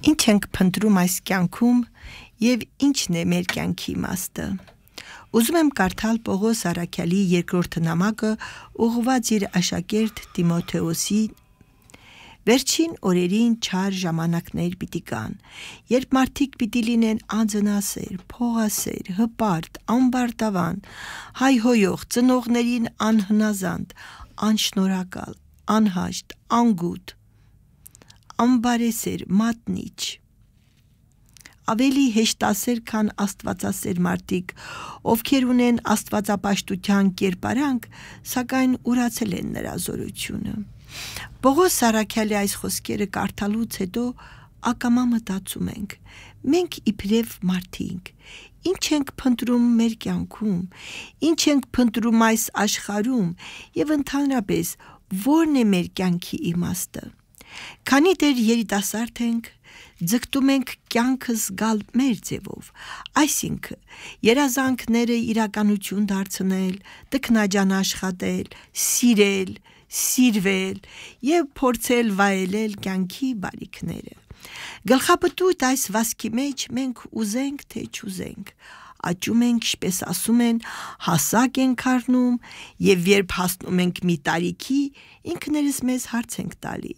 Ինչ ենք փնտրում այս կյանքում եւ ինչն է մեր կյանքի իմաստը։ Ուզում եմ կարդալ Պողոս Առաքյալի երկրորդ նամակը ուղղված իր աշակերտ Տիմոթեոսի։ Վերջին օրերին չար ժամանակներ պիտի կան, երբ մարդիկ պիտի լինեն անձնասեր, փողասեր, հպարտ, անբարտավան, հայհոյող, ծնողներին անհնազանդ, անշնորհակալ, անհաշտ, անգութ, անբարեսեր, մատնիչ, ավելի հեշտասեր, քան աստվածասեր մարդիկ, ովքեր ունեն աստվածապաշտության կերպարանք, սակայն ուրացել են նրա զորությունը։ Պողոս Առաքյալի այս խոսքերը կարդալուց հետո ակամա մտածում ենք. մենք իբրև մարդիկ, ինչ ենք փնտրում մեր կյանքում, ինչ ենք փնտրում այս աշխարհում եւ ընդհանրապես ո՞րն է մեր կյանքի իմաստը։ Քանի դեռ երիտասարդ ենք, ձգտում ենք կյանքը զգալ մեր ձևով, այսինքն երազանքները իրականություն դարձնել, տքնաջան աշխատել, սիրել, սիրվել եւ փորձել վայելել կյանքի բարիքները։ Գլխապտույտ այս վասկի մեջ մենք ուզենք թե չուզենք, աճում ենք, ինչպես ասում են, հասակ ենք առնում եւ երբ հասնում ենք մի տարիքի, ինքներս մեզ հարց ենք տալի,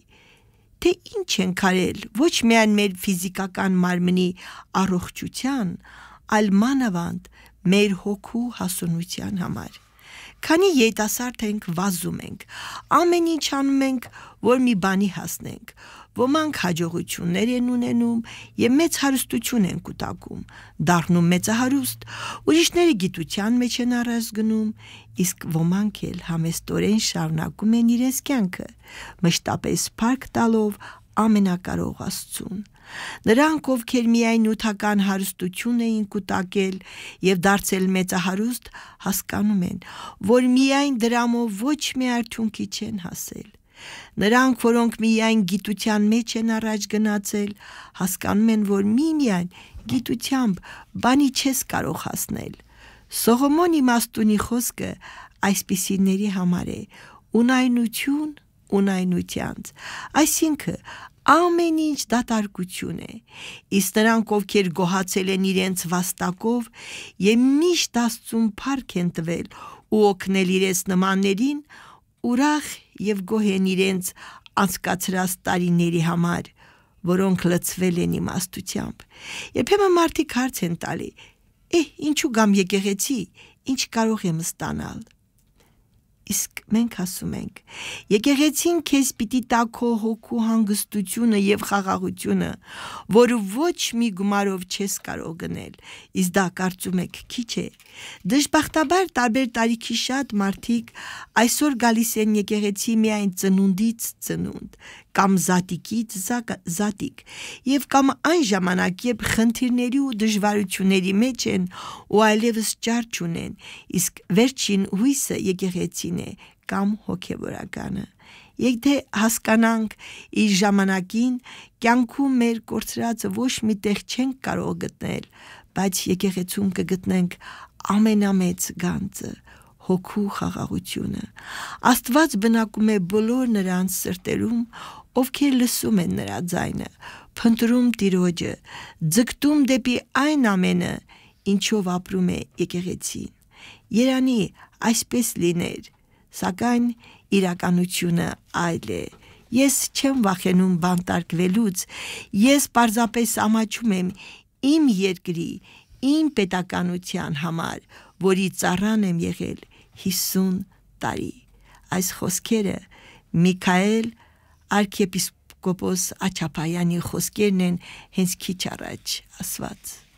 թե ինչ ենք արել ոչ միայն մեր ֆիզիկական մարմնի առողջության, այլ մանավանդ մեր հոգու հասունության համար։ Քանի երիտասարդ ենք, վազում ենք, ամեն ինչ անում ենք, որ մի բանի հասնենք, ոմանք հաջողություններ են ունենում եւ մեծ հարստություն են կուտակում, դառնում մեծահարուստ, ուրիշները գիտության մեջ են առած գնում, իսկ ոմանք էլ համեստորեն շարունակում են իրենց կյանքը, մշտապես փառք տալով ամենակարող Աստծուն։ Նրանք, ովքեր միայն նյութական հարստություն էին կուտակել եւ դարձել մեծահարուստ, հասկանում են, որ միայն դրամով ոչ մի արդյունքի չեն հասել։ Նրանք, որոնք միայն գիտության մեջ են առաջ գնացել, հասկանում են, որ միմիայն գիտությամբ բանի չես կարող հասնել։ Սողոմոն իմաստունի խոսքը այսպիսիների համար է՝ ունայնություն ունայնությանց, այսինքն ամեն ինչ դատարկություն է, իսկ նրանք, ովքեր գոհացել են իրենց վաստակով եւ միշտ Աստծուն փառք են տվել ու օգնել իրենց նմաններին, ուրախ եւ գոհ են իրենց անցկացրած տարիների համար, որոնք լցվել են իմաստությամբ։ Երբեմն մարդիկ հարց են տալի. ինչու գամ եկեղեցի, ինչ կարող եմ ստանալ։ Իսկ մենք ասում ենք. եկեղեցին քեզ պիտի տա քո հոգու հանգստությունը եւ խաղաղությունը, որը ոչ մի գումարով չես կարող գնել, իսկ դա կարծում եք քիչ է։ Դժբախտաբար տարբեր տարիքի շատ մարդիկ այսօր գալիս են եկեղեցի միայն ծնունդից ծնունդ, կամ զատիկից զատիկ, եւ կամ այն ժամանակ, երբ խնդիրների ու դժվարությունների մեջ են ու այլևս ճար չունեն, իսկ վերջին հույսը եկեղեցին է կամ հոգևորականը։ Եթե հասկանանք իր ժամանակին, կյանքում մեր կորցրածը ոչ մի տեղ չենք կարող գտնել, բայց եկեղեցում կգտնենք ամենամեծ գանձը՝ հոգու խաղաղությունը։ Աստված բնակում է բոլոր նրանց սրտերում, ովքեր լսում են նրա ձայնը, փնտրում Տիրոջը, ձգտում դեպի այն ամենը, ինչով ապրում է եկեղեցին։ Երանի այսպես լիներ, սակայն իրականությունը այլ է։ Ես չեմ վախենում բանտարկվելուց, ես պարզապես ամաչում եմ իմ երկրի, իմ պետականության համար, որի ծառան եմ եղել 50 տարի։ Այս խոսքերը Միքայել arciepiscopos Աչափայանի խոսքերն են հենց քիչ առաջ ասված։